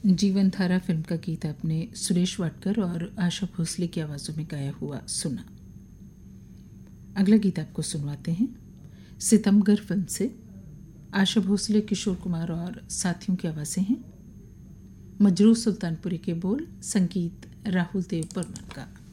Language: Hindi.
जीवन धारा फिल्म का गीत आपने सुरेश वाडकर और आशा भोसले की आवाज़ों में गाया हुआ सुना। अगला गीत आपको सुनवाते हैं सितमगर फिल्म से। आशा भोसले, किशोर कुमार और साथियों की आवाज़ें हैं। मजरूह सुल्तानपुरी के बोल, संगीत राहुल देव बर्मन का।